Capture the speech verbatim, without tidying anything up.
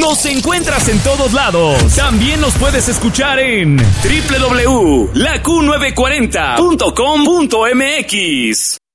Los encuentras en todos lados. También los puedes escuchar en doble u doble u doble u punto la q novecientos cuarenta punto com punto m x.